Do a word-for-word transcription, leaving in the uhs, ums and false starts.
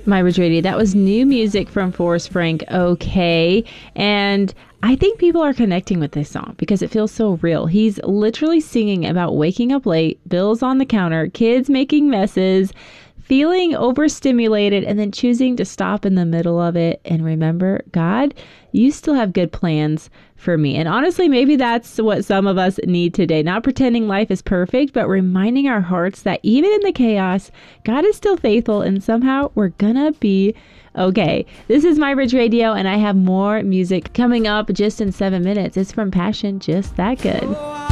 My Ridge Radio. That was new music from Forrest Frank, Okay. And I think people are connecting with this song because it feels so real. He's literally singing about waking up late, bills on the counter, kids making messes, feeling overstimulated, and then choosing to stop in the middle of it and remember, God, you still have good plans for me. And honestly, maybe that's what some of us need today. Not pretending life is perfect, but reminding our hearts that even in the chaos, God is still faithful and somehow we're gonna be okay. This is My Ridge Radio, and I have more music coming up just in seven minutes. It's from Passion Just That Good.